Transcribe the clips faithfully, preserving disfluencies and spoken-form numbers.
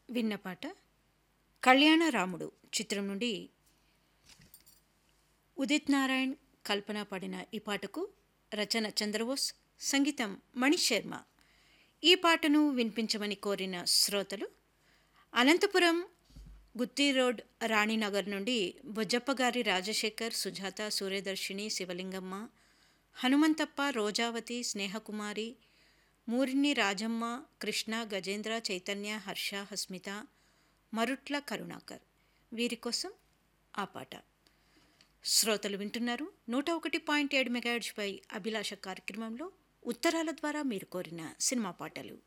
విన్న పాట కళ్యాణ రాముడు చిత్రం నుండి ఉదిత్ నారాయణ్ కల్పన పాడిన ఈ పాటకు రచన చంద్రబోస్, సంగీతం మణిశర్మ. ఈ పాటను వినిపించమని కోరిన శ్రోతలు అనంతపురం గుత్తి రోడ్ రాణినగర్ నుండి బొజ్జప్పగారి రాజశేఖర్, సుజాత, సూర్యదర్శిని, శివలింగమ్మ, హనుమంతప్ప, రోజావతి, స్నేహకుమారి, మూరిని రాజమ్మ, కృష్ణ, గజేంద్ర, చైతన్య, హర్ష, హస్మిత, మరుట్ల కరుణాకర్. వీరి కోసం ఆ పాట. శ్రోతలు వింటున్నారు నూట ఒకటి పాయింట్ ఏడు మెగాహెర్ట్జ్ పై అభిలాష కార్యక్రమంలో ఉత్తరాల ద్వారా మీరు కోరిన సినిమా పాటలు.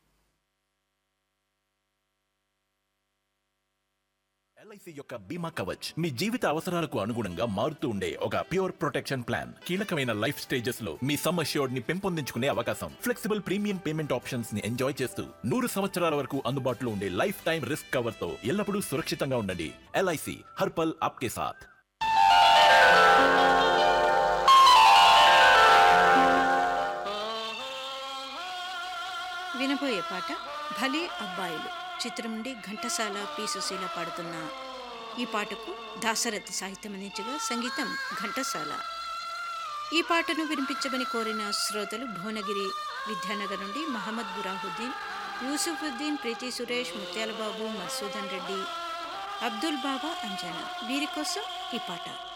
ఎల్ఐసి యొక్క బీమా కవచ్ మీ జీవిత అవసరాలకు అనుగుణంగా మారుతూ ఉండే ఒక ప్యూర్ ప్రొటెక్షన్ ప్లాన్. కీలకమైన లైఫ్ స్టేజెస్ లో మీ సమ్ అష్యూర్డ్ ని పెంపొందించుకునే అవకాశం, ఫ్లెక్సిబుల్ ప్రీమియం పేమెంట్ ఆప్షన్స్ ని ఎంజాయ్ చేస్తూ నూరు సంవత్సరాల వరకు అందుబాటులో ఉండే లైఫ్ టైం రిస్క్ కవర్ తో ఎల్లప్పుడూ సురక్షితంగా ఉండండి. ఎల్ఐసి హర్పల్ ఆప్కే సాథ్. వినబోయే పాట భలే అబ్బాయిలు చిత్రం నుండి ఘంటసాల, పి సుశీల పాడుతున్న ఈ పాటకు దాశరథి సాహిత్యం అందించగా సంగీతం ఘంటసాల. ఈ పాటను వినిపించమని కోరిన శ్రోతలు భువనగిరి విద్యానగర్ నుండి మహమ్మద్ బురాహుద్దీన్, యూసుఫుద్దీన్, ప్రీతి సురేష్, ముత్యాలబాబు, మసూదన్ రెడ్డి, అబ్దుల్ బాబా, అంజనా. వీరి కోసం ఈ పాట.